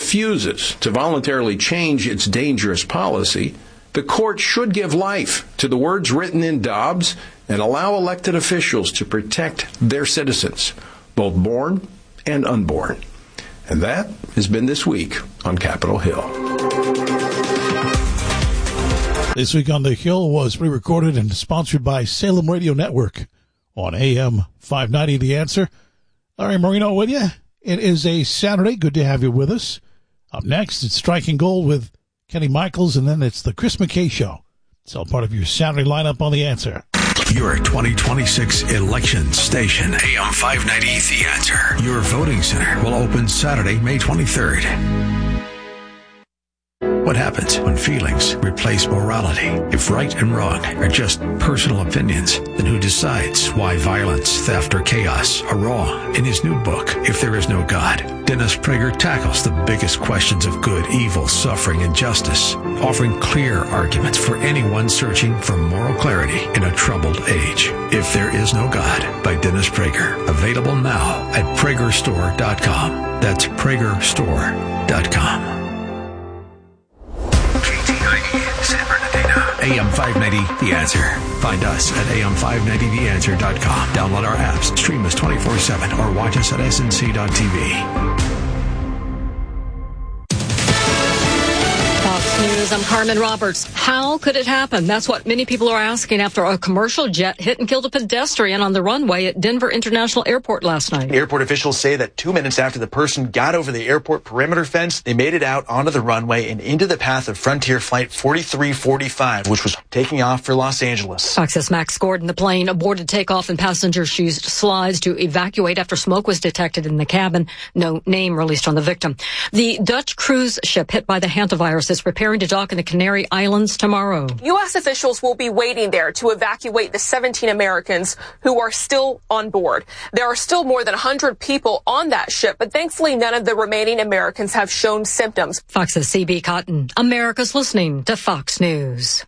refuses to voluntarily change its dangerous policy, the court should give life to the words written in Dobbs and allow elected officials to protect their citizens, both born and unborn. And that has been This Week on Capitol Hill. This Week on the Hill was pre-recorded and sponsored by Salem Radio Network on AM 590 The Answer. Larry Marino with you. It is a Saturday. Good to have you with us. Up next, it's Striking Gold with Kenny Michaels, and then it's the Chris McKay Show. It's all part of your Saturday lineup on The Answer. Your 2026 election station, AM 590 The Answer. Your voting center will open Saturday, May 23rd. What happens when feelings replace morality? If right and wrong are just personal opinions, then who decides why violence, theft, or chaos are wrong? In his new book, If There Is No God, Dennis Prager tackles the biggest questions of good, evil, suffering, and justice, offering clear arguments for anyone searching for moral clarity in a troubled age. If There Is No God by Dennis Prager. Available now at PragerStore.com. That's PragerStore.com. San Bernardino. AM 590, The Answer. Find us at am590theanswer.com. Download our apps, stream us 24/7, or watch us at snc.tv. Fox News, I'm Carmen Roberts. How could it happen? That's what many people are asking after a commercial jet hit and killed a pedestrian on the runway at Denver International Airport last night. Airport officials say that 2 minutes after the person got over the airport perimeter fence, they made it out onto the runway and into the path of Frontier Flight 4345, which was taking off for Los Angeles. Fox's Max Gordon, the plane aborted takeoff and passengers used slides to evacuate after smoke was detected in the cabin. No name released on the victim. The Dutch cruise ship hit by the hantavirus is preparing to dock in the Canary Islands tomorrow. U.S. officials will be waiting there to evacuate the 17 Americans who are still on board. There are still more than 100 people on that ship, but thankfully none of the remaining Americans have shown symptoms. Fox's CB Cotton. America's listening to Fox News.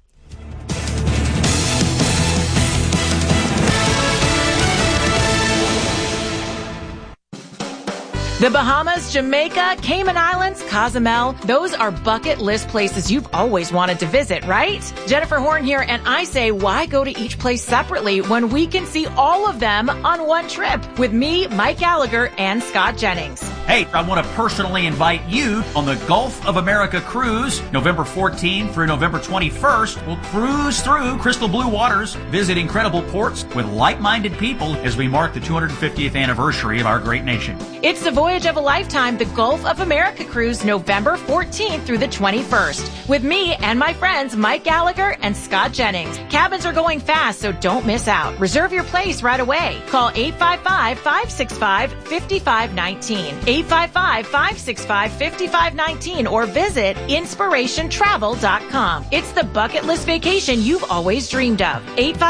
The Bahamas, Jamaica, Cayman Islands, Cozumel, those are bucket list places you've always wanted to visit, right? Jennifer Horn here, and I say, why go to each place separately when we can see all of them on one trip with me, Mike Gallagher, and Scott Jennings? Hey, I want to personally invite you on the Gulf of America cruise, November 14th through November 21st. We'll cruise through crystal blue waters, visit incredible ports with like-minded people as we mark the 250th anniversary of our great nation. It's the voyage of a lifetime, the Gulf of America cruise, November 14th through the 21st, with me and my friends Mike Gallagher and Scott Jennings. Cabins are going fast, so don't miss out. Reserve your place right away. Call 855-565-5519, 855-565-5519, or visit inspirationtravel.com. It's the bucket list vacation you've always dreamed of.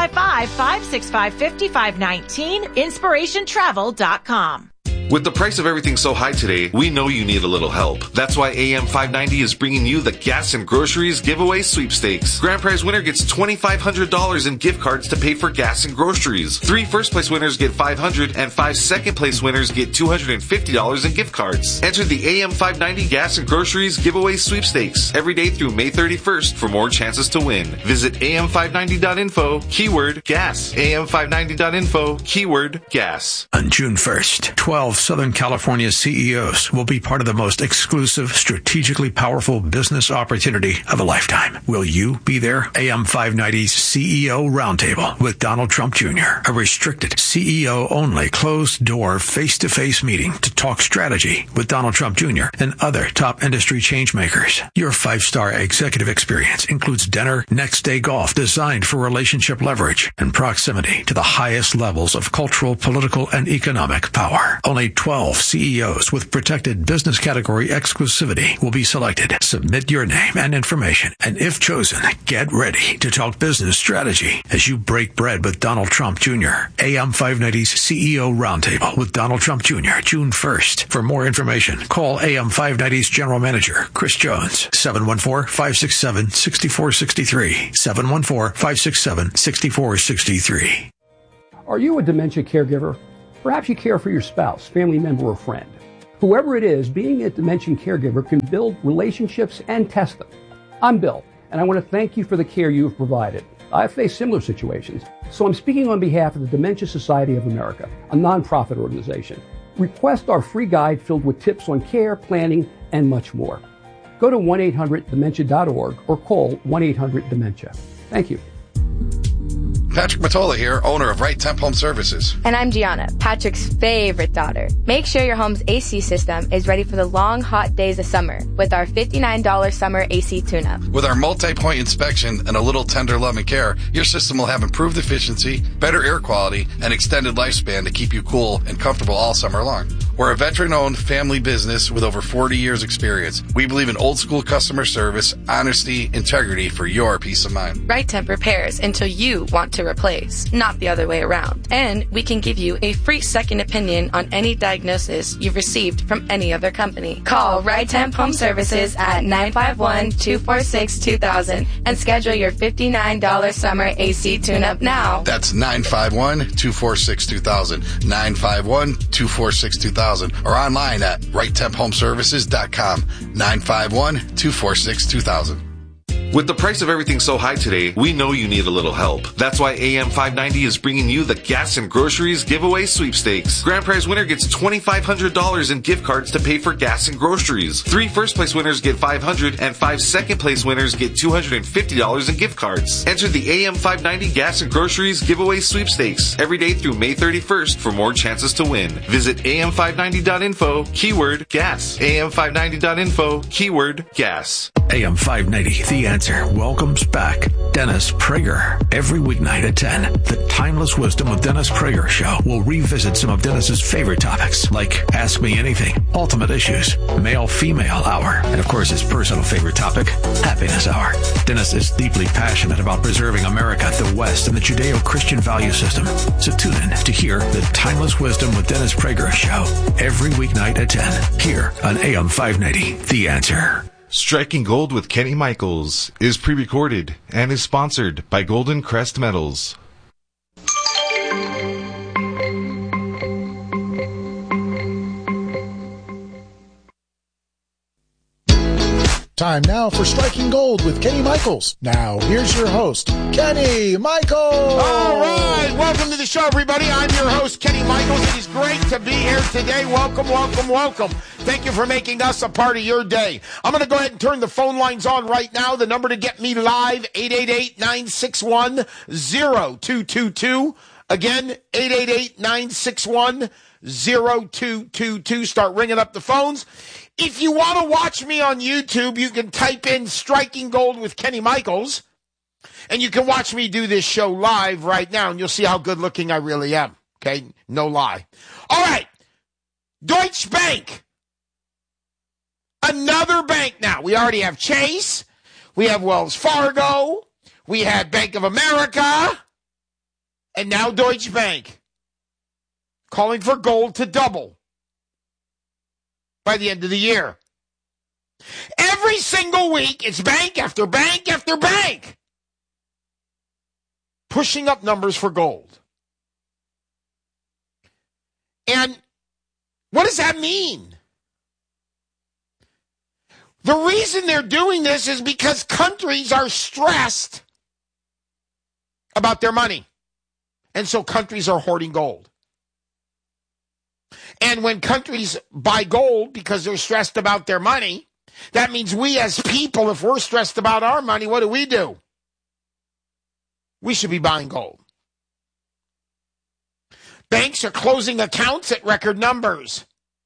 855-565-5519, inspirationtravel.com. With the price of everything so high today, we know you need a little help. That's why AM 590 is bringing you the Gas and Groceries Giveaway Sweepstakes. Grand prize winner gets $2,500 in gift cards to pay for gas and groceries. 3 first-place winners get $500, and 5 second-place winners get $250 in gift cards. Enter the AM 590 Gas and Groceries Giveaway Sweepstakes every day through May 31st for more chances to win. Visit am590.info, keyword gas. am590.info, keyword gas. On June 1st, 12 Southern California CEOs will be part of the most exclusive, strategically powerful business opportunity of a lifetime. Will you be there? AM 590's CEO Roundtable with Donald Trump Jr., a restricted CEO-only, closed-door, face-to-face meeting to talk strategy with Donald Trump Jr. and other top industry changemakers. Your 5-star executive experience includes dinner, next-day golf designed for relationship leverage and proximity to the highest levels of cultural, political, and economic power. Only 12 CEOs with protected business category exclusivity will be selected. Submit your name and information, and if chosen, get ready to talk business strategy as you break bread with Donald Trump Jr. AM 590's CEO Roundtable with Donald Trump Jr., June 1st. For more information, call AM 590's General Manager, Chris Jones, 714-567-6463, 714-567-6463. Are you a dementia caregiver? Perhaps you care for your spouse, family member, or friend. Whoever it is, being a dementia caregiver can build relationships and test them. I'm Bill, and I want to thank you for the care you have provided. I've faced similar situations, so I'm speaking on behalf of the Dementia Society of America, a nonprofit organization. Request our free guide filled with tips on care, planning, and much more. Go to 1-800-DEMENTIA.org or call 1-800-DEMENTIA. Thank you. Patrick Matola here, owner of Right Temp Home Services. And I'm Gianna, Patrick's favorite daughter. Make sure your home's AC system is ready for the long, hot days of summer with our $59 summer AC tune-up. With our multi-point inspection and a little tender love and care, your system will have improved efficiency, better air quality, and extended lifespan to keep you cool and comfortable all summer long. We're a veteran-owned family business with over 40 years experience. We believe in old-school customer service, honesty, integrity for your peace of mind. Right Temp repairs until you want to replace, not the other way around. And we can give you a free second opinion on any diagnosis you've received from any other company. Call Right Temp Home Services at 951-246-2000 and schedule your $59 summer AC tune-up now. That's 951-246-2000, 951-246-2000, or online at righttemphomeservices.com, 951-246-2000. With the price of everything so high today, we know you need a little help. That's why AM 590 is bringing you the Gas and Groceries Giveaway Sweepstakes. Grand prize winner gets $2,500 in gift cards to pay for gas and groceries. 3 first-place winners get $500, and 5 second-place winners get $250 in gift cards. Enter the AM 590 Gas and Groceries Giveaway Sweepstakes every day through May 31st for more chances to win. Visit am590.info, keyword gas. am590.info, keyword gas. AM 590, The Answer, welcomes back Dennis Prager. Every weeknight at 10, the Timeless Wisdom of Dennis Prager show will revisit some of Dennis's favorite topics, like Ask Me Anything, Ultimate Issues, Male-Female Hour, and of course his personal favorite topic, Happiness Hour. Dennis is deeply passionate about preserving America, the West, and the Judeo-Christian value system. So tune in to hear the Timeless Wisdom with Dennis Prager show every weeknight at 10, here on AM 590, The Answer. Striking Gold with Kenny Michaels is pre-recorded and is sponsored by Golden Crest Metals. Time now for Striking Gold with Kenny Michaels. Now, here's your host, Kenny Michaels. All right. Welcome to the show, everybody. I'm your host, Kenny Michaels. It is great to be here today. Welcome, welcome, welcome. Thank you for making us a part of your day. I'm going to go ahead and turn the phone lines on right now. The number to get me live, 888-961-0222. Again, 888-961-0222. Start ringing up the phones. If you want to watch me on YouTube, you can type in Striking Gold with Kenny Michaels, and you can watch me do this show live right now, and you'll see how good looking I really am. Okay? No lie. All right. Deutsche Bank. Another bank now. We already have Chase. We have Wells Fargo. We had Bank of America. And now Deutsche Bank. Calling for gold to double by the end of the year. Every single week, it's bank after bank after bank pushing up numbers for gold. And what does that mean? The reason they're doing this is because countries are stressed about their money. And so countries are hoarding gold. And when countries buy gold because they're stressed about their money, that means we as people, if we're stressed about our money, what do? We should be buying gold. Banks are closing accounts at record numbers.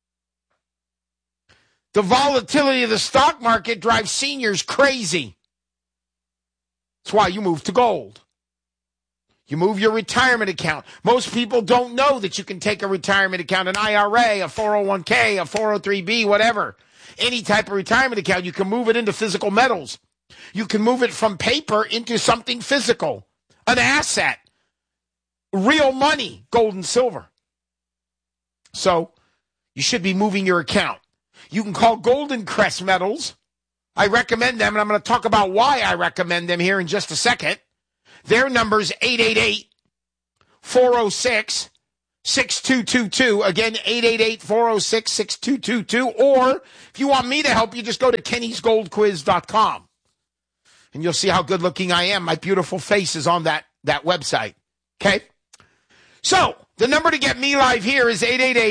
The volatility of the stock market drives seniors crazy. That's why you move to gold. You move your retirement account. Most people don't know that you can take a retirement account, an IRA, a 401k, a 403b, whatever. Any type of retirement account, you can move it into physical metals. You can move it from paper into something physical, an asset, real money, gold and silver. So you should be moving your account. You can call Golden Crest Metals. I recommend them, and I'm going to talk about why I recommend them here in just a second. Their number's 888-406-6600. 888-406-6222. Again, 888-406-6222. Or if you want me to help you, just go to kennysgoldquiz.com. And you'll see how good looking I am. My beautiful face is on that website. Okay? So, the number to get me live here is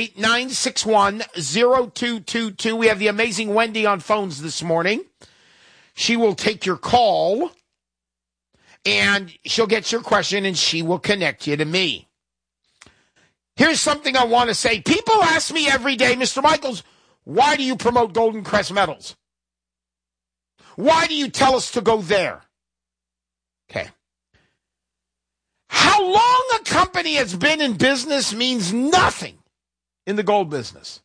888-961-0222. We have the amazing Wendy on phones this morning. She will take your call, and she'll get your question, and she will connect you to me. Here's something I want to say. People ask me every day, Mr. Michaels, why do you promote Golden Crest Metals? Why do you tell us to go there? Okay. How long a company has been in business means nothing in the gold business.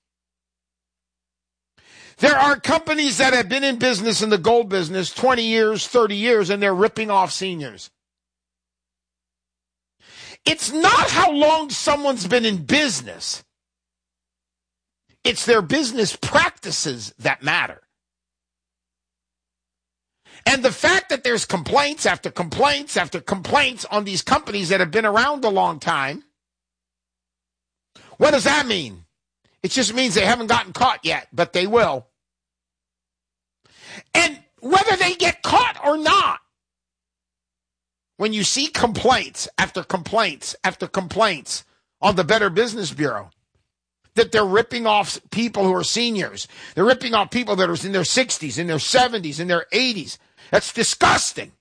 There are companies that have been in business in the gold business 20 years, 30 years, and they're ripping off seniors. It's not how long someone's been in business. It's their business practices that matter. And the fact that there's complaints after complaints after complaints on these companies that have been around a long time, what does that mean? It just means they haven't gotten caught yet, but they will. And whether they get caught or not, when you see complaints after complaints after complaints on the Better Business Bureau, that they're ripping off people who are seniors, they're ripping off people that are in their 60s, in their 70s, in their 80s, that's disgusting.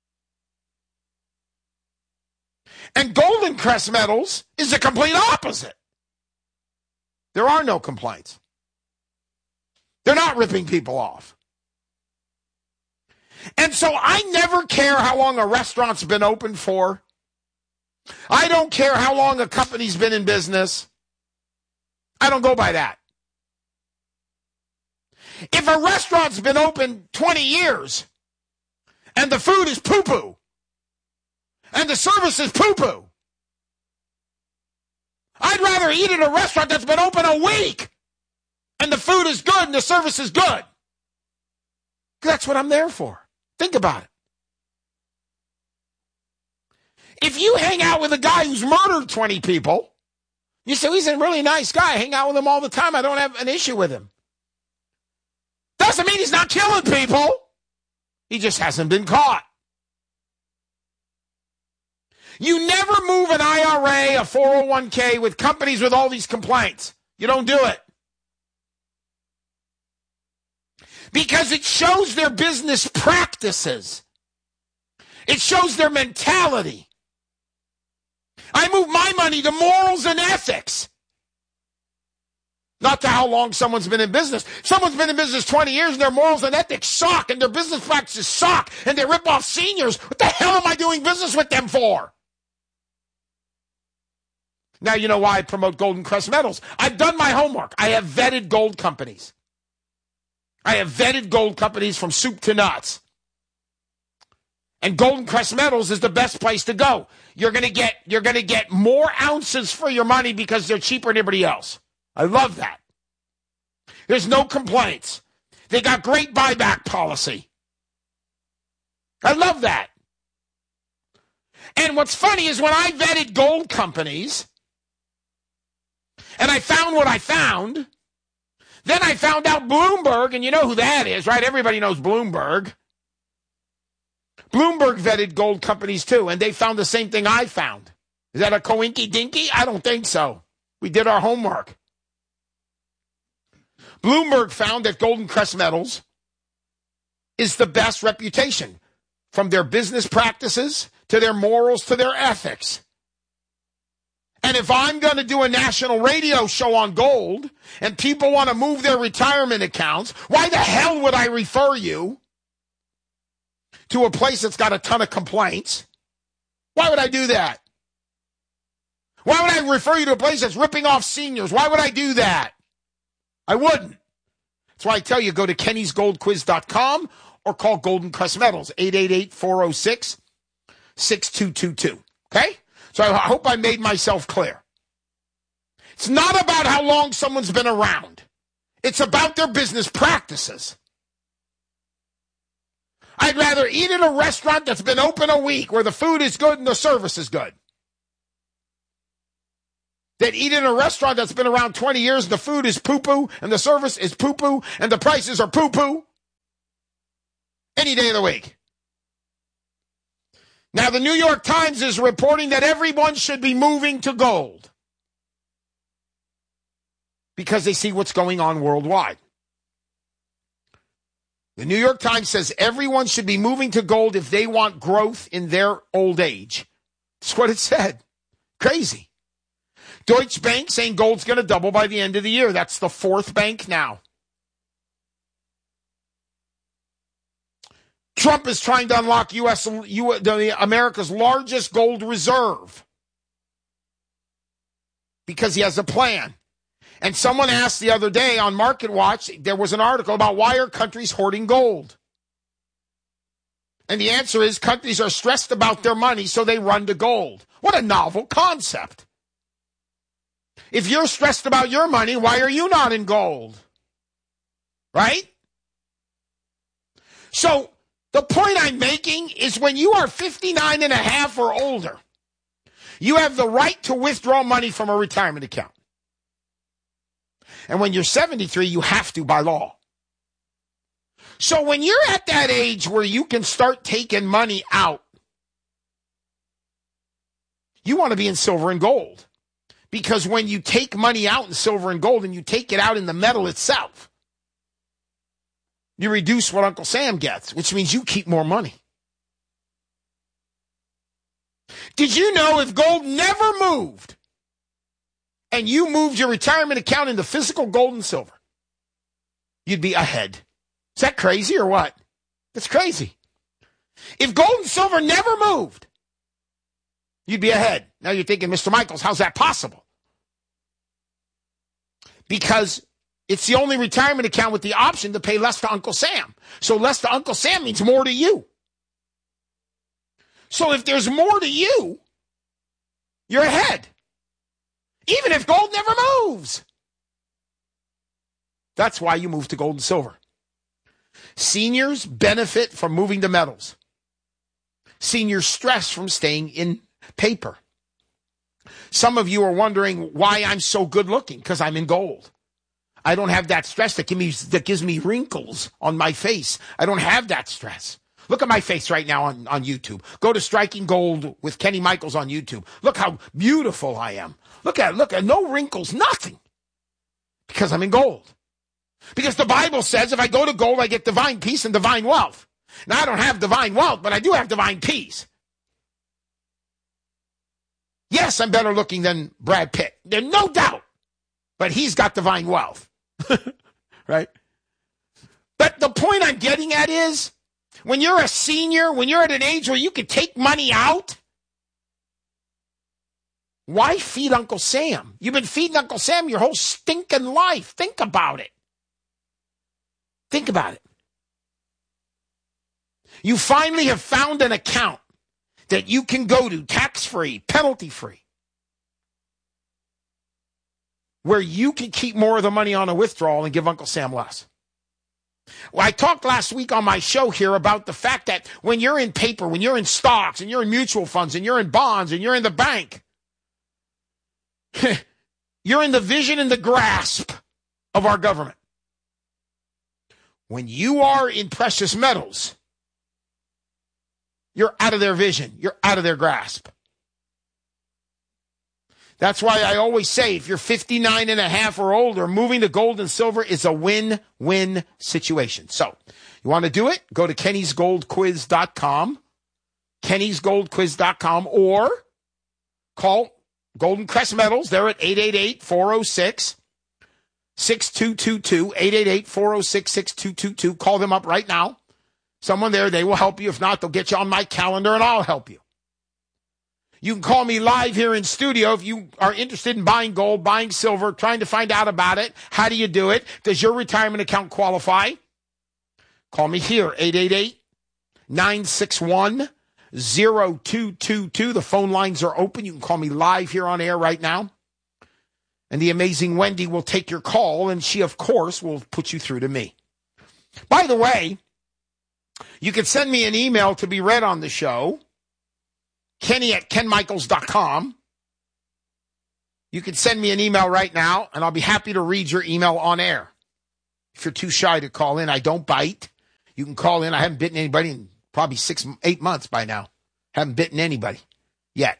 And Golden Crest Metals is the complete opposite. There are no complaints. They're not ripping people off. And so I never care how long a restaurant's been open for. I don't care how long a company's been in business. I don't go by that. If a restaurant's been open 20 years and the food is poo-poo and the service is poo-poo, I'd rather eat at a restaurant that's been open a week and the food is good and the service is good. That's what I'm there for. Think about it. If you hang out with a guy who's murdered 20 people, you say, he's a really nice guy. I hang out with him all the time. I don't have an issue with him. Doesn't mean he's not killing people. He just hasn't been caught. You never move an IRA, a 401k with companies with all these complaints. You don't do it. Because it shows their business practices. It shows their mentality. I move my money to morals and ethics. Not to how long someone's been in business. Someone's been in business 20 years and their morals and ethics suck and their business practices suck and they rip off seniors. What the hell am I doing business with them for? Now you know why I promote Golden Crest Metals. I've done my homework. I have vetted gold companies. I have vetted gold companies from soup to nuts. And Golden Crest Metals is the best place to go. You're gonna get more ounces for your money because they're cheaper than everybody else. I love that. There's no complaints. They got great buyback policy. I love that. And what's funny is when I vetted gold companies and I found what I found, then I found out Bloomberg, and you know who that is, right? Everybody knows Bloomberg. Bloomberg vetted gold companies too, and they found the same thing I found. Is that a coinky-dinky? I don't think so. We did our homework. Bloomberg found that Golden Crest Metals is the best reputation, from their business practices to their morals to their ethics. And if I'm going to do a national radio show on gold and people want to move their retirement accounts, why the hell would I refer you to a place that's got a ton of complaints? Why would I do that? Why would I refer you to a place that's ripping off seniors? Why would I do that? I wouldn't. That's why I tell you, go to kennysgoldquiz.com or call Golden Crest Metals, 888-406-6222. Okay? So I hope I made myself clear. It's not about how long someone's been around. It's about their business practices. I'd rather eat at a restaurant that's been open a week where the food is good and the service is good. that eat in a restaurant that's been around 20 years, the food is poo-poo, and the service is poo-poo, and the prices are poo-poo? Any day of the week. Now, the New York Times is reporting that everyone should be moving to gold because they see what's going on worldwide. The New York Times says everyone should be moving to gold if they want growth in their old age. That's what it said. Crazy. Deutsche Bank saying gold's going to double by the end of the year. That's the fourth bank now. Trump is trying to unlock America's largest gold reserve because he has a plan. And someone asked the other day on Market Watch, there was an article about why are countries hoarding gold? And the answer is countries are stressed about their money, so they run to gold. What a novel concept. If you're stressed about your money, why are you not in gold? Right? So the point I'm making is when you are 59 and a half or older, you have the right to withdraw money from a retirement account. And when you're 73, you have to by law. So when you're at that age where you can start taking money out, you want to be in silver and gold. Because when you take money out in silver and gold and you take it out in the metal itself, you reduce what Uncle Sam gets, which means you keep more money. Did you know if gold never moved and you moved your retirement account into physical gold and silver, you'd be ahead? Is that crazy or what? That's crazy. If gold and silver never moved, you'd be ahead. Now you're thinking, Mr. Michaels, how's that possible? Because it's the only retirement account with the option to pay less to Uncle Sam. So less to Uncle Sam means more to you. So if there's more to you, you're ahead. Even if gold never moves. That's why you move to gold and silver. Seniors benefit from moving to metals. Seniors stress from staying in paper. Some of you are wondering why I'm so good looking, because I'm in gold. I don't have that stress that gives me wrinkles on my face. I don't have that stress. Look at my face right now on YouTube. Go to Striking Gold with Kenny Michaels on YouTube. Look how beautiful I am. Look at no wrinkles, nothing. Because I'm in gold. Because the Bible says if I go to gold, I get divine peace and divine wealth. Now, I don't have divine wealth, but I do have divine peace. Yes, I'm better looking than Brad Pitt. There's no doubt. But he's got divine wealth. Right? But the point I'm getting at is, when you're a senior, when you're at an age where you can take money out, why feed Uncle Sam? You've been feeding Uncle Sam your whole stinking life. Think about it. Think about it. You finally have found an account that you can go to tax-free, penalty-free, where you can keep more of the money on a withdrawal and give Uncle Sam less. Well, I talked last week on my show here about the fact that when you're in paper, when you're in stocks, and you're in mutual funds, and you're in bonds, and you're in the bank, you're in the vision and the grasp of our government. When you are in precious metals, you're out of their vision. You're out of their grasp. That's why I always say, if you're 59 and a half or older, moving to gold and silver is a win-win situation. So, you want to do it? Go to kennysgoldquiz.com, kennysgoldquiz.com, or call Golden Crest Metals. They're at 888-406-6222, 888-406-6222. Call them up right now. Someone there, they will help you. If not, they'll get you on my calendar, and I'll help you. You can call me live here in studio if you are interested in buying gold, buying silver, trying to find out about it. How do you do it? Does your retirement account qualify? Call me here, 888-961-0222. The phone lines are open. You can call me live here on air right now. And the amazing Wendy will take your call, and she, of course, will put you through to me. By the way, you can send me an email to be read on the show. Kenny at kenmichaels.com. You can send me an email right now, and I'll be happy to read your email on air. If you're too shy to call in, I don't bite. You can call in. I haven't bitten anybody in probably 8 months by now. Haven't bitten anybody yet.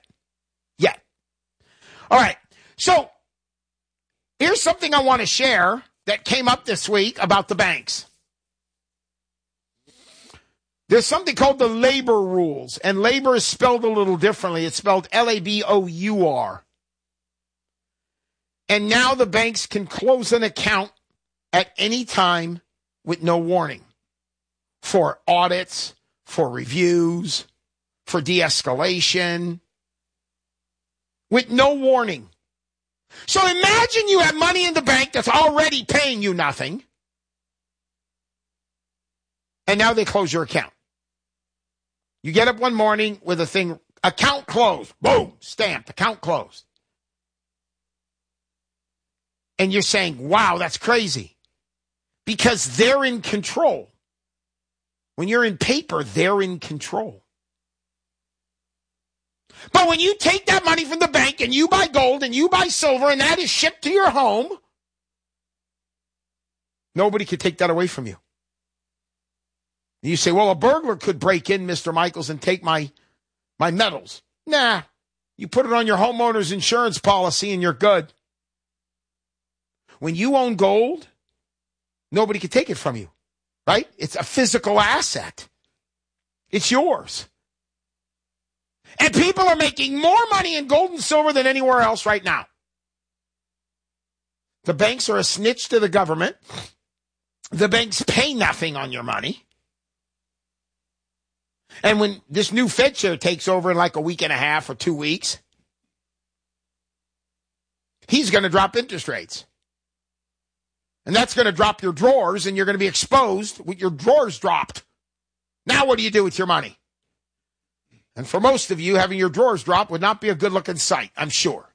All right. So here's something I want to share that came up this week about the banks. There's something called the labor rules, and labor is spelled a little differently. It's spelled L-A-B-O-U-R. And now the banks can close an account at any time with no warning for audits, for reviews, for de-escalation, with no warning. So imagine you have money in the bank that's already paying you nothing, and now they close your account. You get up one morning with a thing, account closed, boom, stamped, account closed. And you're saying, wow, that's crazy. Because they're in control. When you're in paper, they're in control. But when you take that money from the bank and you buy gold and you buy silver and that is shipped to your home, nobody can take that away from you. You say, well, a burglar could break in, Mr. Michaels, and take my metals. Nah, you put it on your homeowner's insurance policy and you're good. When you own gold, nobody can take it from you, right? It's a physical asset. It's yours. And people are making more money in gold and silver than anywhere else right now. The banks are a snitch to the government. The banks pay nothing on your money. And when this new Fed chair takes over in like a week and a half or 2 weeks, he's going to drop interest rates. And that's going to drop your drawers, and you're going to be exposed with your drawers dropped. Now what do you do with your money? And for most of you, having your drawers drop would not be a good-looking sight, I'm sure.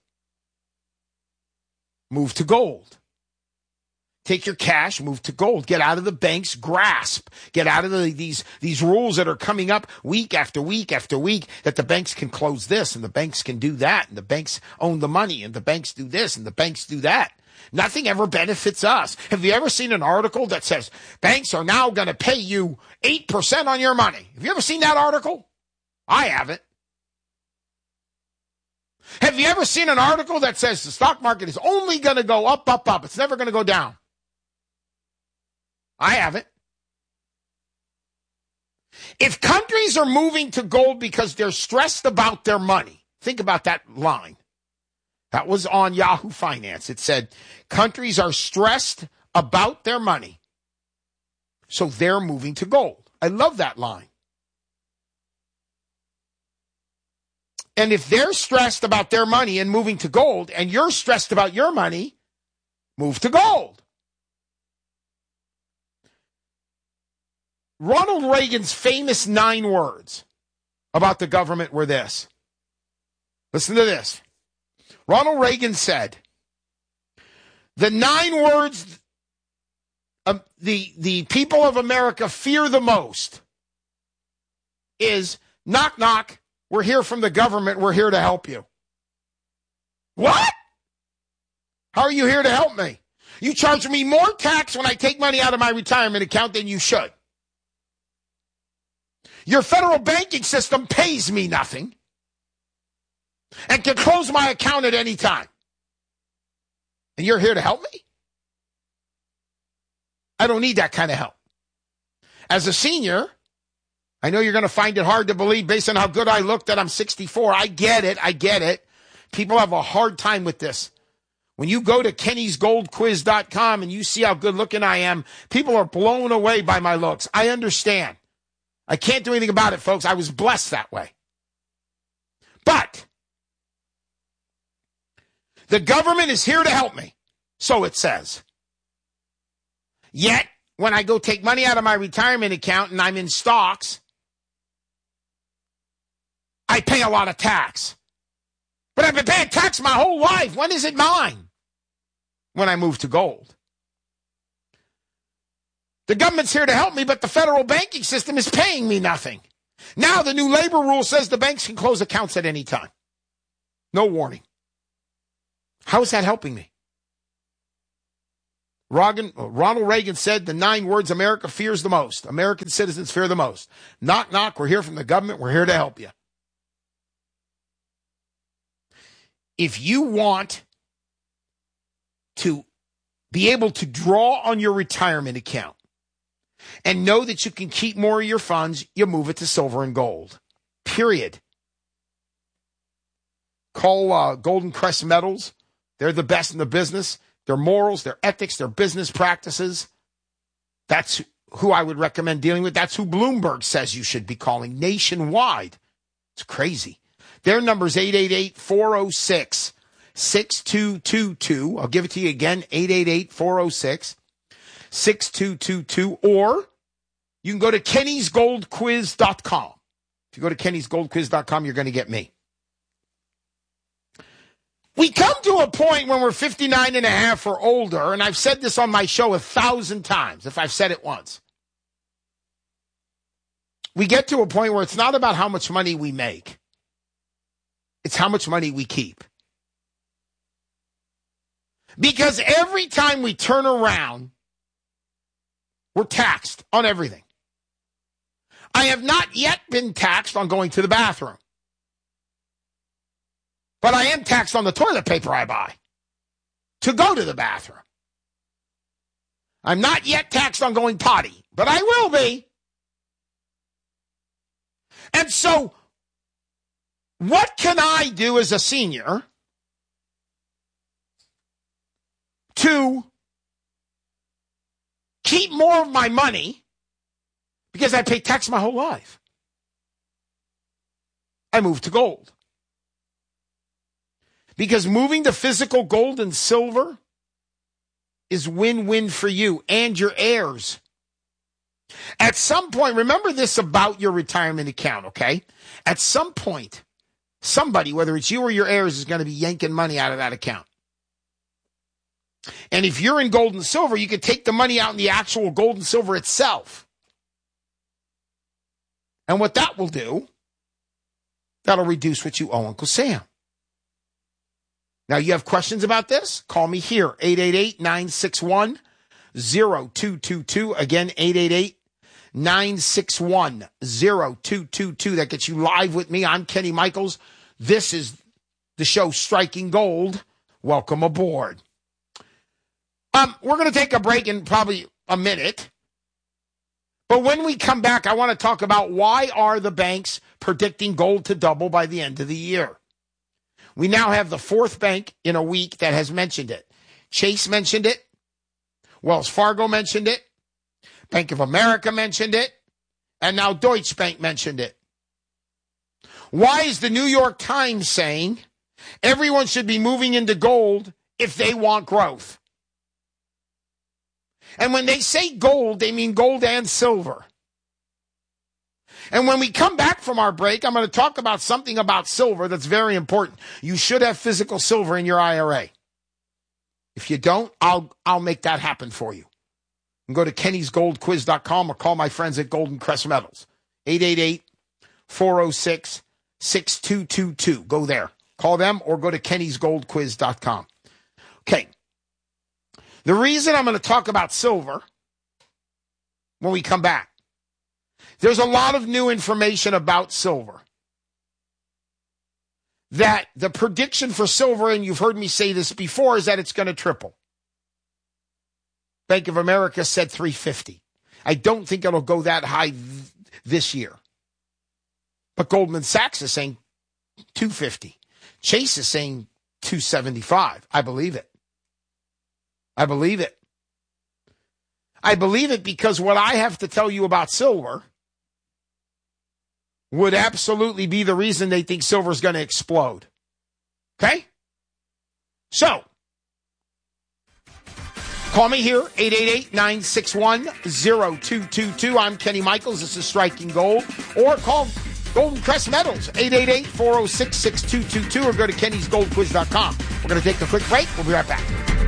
Move to gold. Take your cash, move to gold. Get out of the bank's grasp. Get out of these rules that are coming up week after week after week, that the banks can close this and the banks can do that, and the banks own the money and the banks do this and the banks do that. Nothing ever benefits us. Have you ever seen an article that says banks are now going to pay you 8% on your money? Have you ever seen that article? I haven't. Have you ever seen an article that says the stock market is only going to go up, up, up? It's never going to go down. I haven't. If countries are moving to gold because they're stressed about their money, think about that line. That was on Yahoo Finance. It said, countries are stressed about their money, so they're moving to gold. I love that line. And if they're stressed about their money and moving to gold, and you're stressed about your money, move to gold. Ronald Reagan's famous 9 words about the government were this. Listen to this. Ronald Reagan said, the 9 words the people of America fear the most is knock, knock. We're here from the government. We're here to help you. What? How are you here to help me? You charge me more tax when I take money out of my retirement account than you should. Your federal banking system pays me nothing and can close my account at any time. And you're here to help me? I don't need that kind of help. As a senior, I know you're going to find it hard to believe based on how good I look that I'm 64. I get it. People have a hard time with this. When you go to kennysgoldquiz.com and you see how good looking I am, people are blown away by my looks. I understand. I can't do anything about it, folks. I was blessed that way. But the government is here to help me, so it says. Yet, when I go take money out of my retirement account and I'm in stocks, I pay a lot of tax. But I've been paying tax my whole life. When is it mine? When I move to gold. The government's here to help me, but the federal banking system is paying me nothing. Now the new labor rule says the banks can close accounts at any time. No warning. How is that helping me? Ronald Reagan said the 9 words America fears the most. American citizens fear the most. Knock, knock. We're here from the government. We're here to help you. If you want to be able to draw on your retirement account and know that you can keep more of your funds, you move it to silver and gold. Period. Call Golden Crest Metals. They're the best in the business. Their morals, their ethics, their business practices. That's who I would recommend dealing with. That's who Bloomberg says you should be calling nationwide. It's crazy. Their number is 888-406-6222. I'll give it to you again, 888-406-6222. Or you can go to kennysgoldquiz.com. If you go to kennysgoldquiz.com, you're going to get me. We come to a point when we're 59 and a half or older, and I've said this on my show 1,000 times, if I've said it once. We get to a point where it's not about how much money we make. It's how much money we keep. Because every time we turn around, we're taxed on everything. I have not yet been taxed on going to the bathroom. But I am taxed on the toilet paper I buy to go to the bathroom. I'm not yet taxed on going potty, but I will be. And so, what can I do as a senior to keep more of my money because I pay tax my whole life? I move to gold. Because moving to physical gold and silver is win-win for you and your heirs. At some point, remember this about your retirement account, okay? At some point, somebody, whether it's you or your heirs, is going to be yanking money out of that account. And if you're in gold and silver, you could take the money out in the actual gold and silver itself. And what that will do, that'll reduce what you owe Uncle Sam. Now, you have questions about this? Call me here, 888-961-0222. Again, 888-961-0222. That gets you live with me. I'm Kenny Michaels. This is the show Striking Gold. Welcome aboard. We're going to take a break in probably a minute. But when we come back, I want to talk about why are the banks predicting gold to double by the end of the year. We now have the 4th bank in a week that has mentioned it. Chase mentioned it. Wells Fargo mentioned it. Bank of America mentioned it. And now Deutsche Bank mentioned it. Why is the New York Times saying everyone should be moving into gold if they want growth? And when they say gold, they mean gold and silver. And when we come back from our break, I'm going to talk about something about silver that's very important. You should have physical silver in your IRA. If you don't, I'll make that happen for you. You can go to kennysgoldquiz.com or call my friends at Golden Crest Metals. 888-406-6222. Go there. Call them or go to kennysgoldquiz.com. Okay. The reason I'm going to talk about silver when we come back, there's a lot of new information about silver. That the prediction for silver, and you've heard me say this before, is that it's going to triple. Bank of America said 350. I don't think it'll go that high this year. But Goldman Sachs is saying 250. Chase is saying 275. I believe it. I believe it. I believe it because what I have to tell you about silver would absolutely be the reason they think silver is going to explode. Okay? So, call me here, 888-961-0222. I'm Kenny Michaels. This is Striking Gold. Or call Golden Crest Metals, 888-406-6222, or go to kennysgoldquiz.com. We're going to take a quick break. We'll be right back.